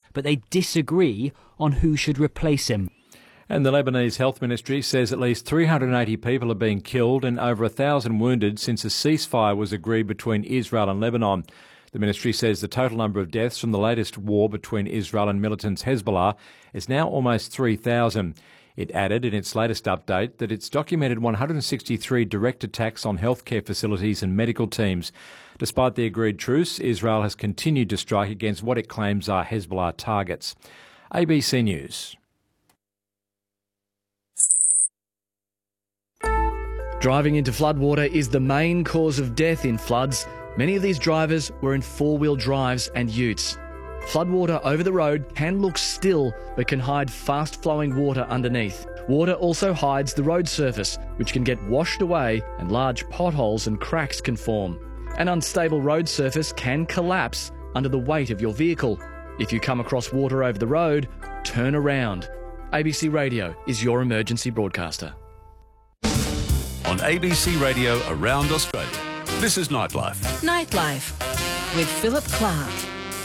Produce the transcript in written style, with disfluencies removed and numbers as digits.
but they disagree on who should replace him. And the Lebanese Health Ministry says at least 380 people have been killed and over 1,000 wounded since a ceasefire was agreed between Israel and Lebanon. The ministry says the total number of deaths from the latest war between Israel and militants Hezbollah is now almost 3,000. It added in its latest update that it's documented 163 direct attacks on healthcare facilities and medical teams. Despite the agreed truce, Israel has continued to strike against what it claims are Hezbollah targets. ABC News. Driving into floodwater is the main cause of death in floods. Many of these drivers were in four-wheel drives and utes. Floodwater over the road can look still but can hide fast-flowing water underneath. Water also hides the road surface, which can get washed away and large potholes and cracks can form. An unstable road surface can collapse under the weight of your vehicle. If you come across water over the road, turn around. ABC Radio is your emergency broadcaster. On ABC Radio around Australia, this is Nightlife. Nightlife with Philip Clark.